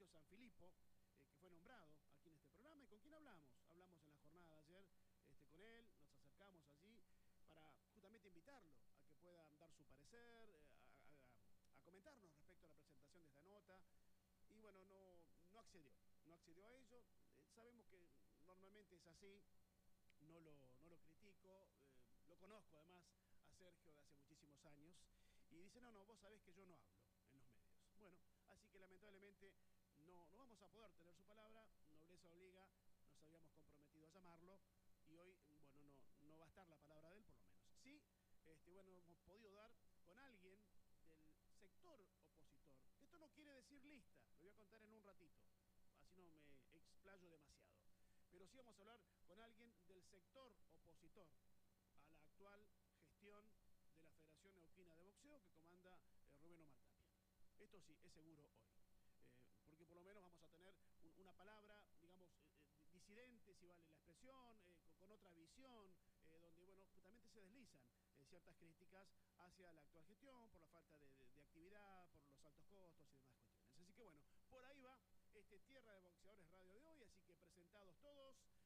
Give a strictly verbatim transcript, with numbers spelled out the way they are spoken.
San Filipo, eh, que fue nombrado aquí en este programa. ¿Y con quién hablamos? Hablamos en la jornada de ayer este, con él, nos acercamos allí para justamente invitarlo a que pueda dar su parecer, eh, a, a, a comentarnos respecto a la presentación de esta nota. Y bueno, no, no accedió, no accedió a ello. Eh, sabemos que normalmente es así, no lo, no lo critico, eh, lo conozco además a Sergio de hace muchísimos años, y dice, no, no, vos sabés que yo no hablo en los medios. Bueno, así que lamentablemente no, no vamos a poder tener su palabra, Nobleza Obliga, nos habíamos comprometido a llamarlo, y hoy, bueno, no, no va a estar la palabra de él por lo menos. Sí, este, bueno, hemos podido dar con alguien del sector opositor. Esto no quiere decir lista, lo voy a contar en un ratito, así no me explayo demasiado. Pero sí vamos a hablar con alguien del sector opositor a la actual gestión de la Federación Neuquina de Boxeo que comanda eh, Rubén Omar Tapia. Esto sí, es seguro hoy. Eh, porque por lo menos vamos a tener un, una palabra, digamos, eh, eh, disidente, si vale la expresión, eh, con, con otra visión, eh, donde, bueno, justamente se deslizan eh, ciertas críticas hacia la actual gestión, por la falta de, de, de actividad, por los altos costos y demás cuestiones. Así que, bueno, por ahí va este Tierra de Boxeadores Radio de hoy, así que presentados todos,